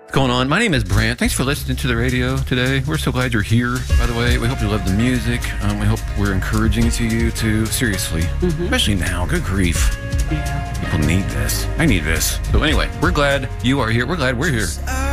What's going on? My name is Brant. Thanks for listening to the radio today. We're so glad you're here, by the way. We hope you love the music. We hope we're encouraging to you too, seriously. Especially now. Good grief. Yeah. People need this. I need this. So anyway, we're glad you are here. We're glad we're here.